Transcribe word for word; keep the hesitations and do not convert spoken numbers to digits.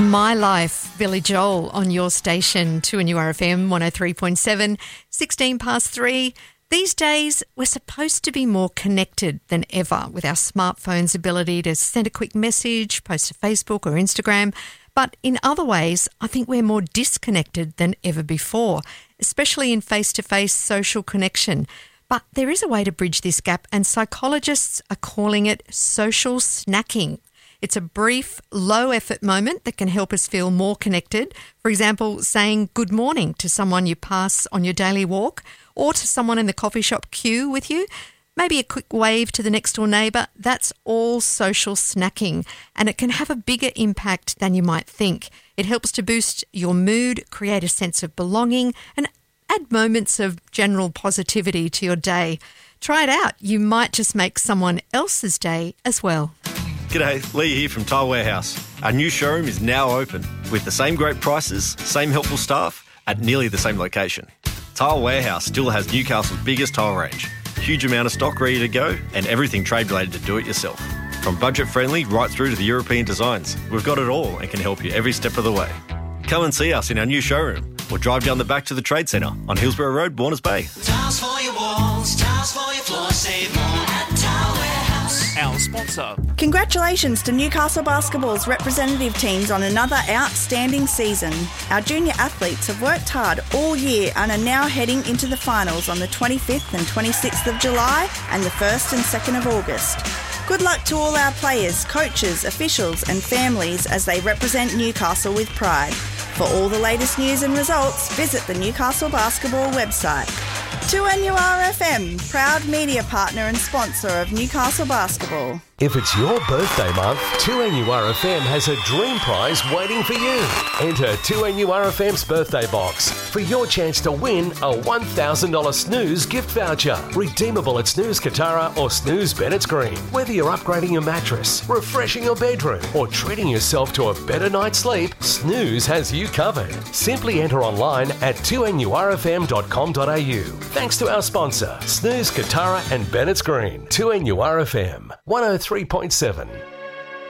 My Life, Billy Joel on your station, two N U R F M one oh three point seven, sixteen past three. These days, we're supposed to be more connected than ever with our smartphone's ability to send a quick message, post to Facebook or Instagram. But in other ways, I think we're more disconnected than ever before, especially in face-to-face social connection. But there is a way to bridge this gap, and psychologists are calling it social snacking. It's a brief, low-effort moment that can help us feel more connected. For example, saying good morning to someone you pass on your daily walk or to someone in the coffee shop queue with you. Maybe a quick wave to the next-door neighbour. That's all social snacking, and it can have a bigger impact than you might think. It helps to boost your mood, create a sense of belonging, and add moments of general positivity to your day. Try it out. You might just make someone else's day as well. G'day, Lee here from Tile Warehouse. Our new showroom is now open with the same great prices, same helpful staff at nearly the same location. Tile Warehouse still has Newcastle's biggest tile range, huge amount of stock ready to go and everything trade related to do it yourself. From budget friendly right through to the European designs, we've got it all and can help you every step of the way. Come and see us in our new showroom or drive down the back to the Trade Centre on Hillsborough Road, Warners Bay. Tiles for your walls, tiles for your floor, save more at Tile Warehouse. Our sponsor. Congratulations to Newcastle Basketball's representative teams on another outstanding season. Our junior athletes have worked hard all year and are now heading into the finals on the twenty-fifth and twenty-sixth of July and the first and second of August. Good luck to all our players, coaches, officials and families as they represent Newcastle with pride. For all the latest news and results, visit the Newcastle Basketball website. two N U R F M, proud media partner and sponsor of Newcastle Basketball. If it's your birthday month, two N U R F M has a dream prize waiting for you. Enter two N U R F M's birthday box for your chance to win a one thousand dollars Snooze gift voucher. Redeemable at Snooze Katara or Snooze Bennett's Green. Whether you're upgrading your mattress, refreshing your bedroom, or treating yourself to a better night's sleep, Snooze has you covered. Simply enter online at two N U R F M dot com dot A U. Thanks to our sponsor, Snooze Katara and Bennett's Green. two N U R F M one oh three point seven.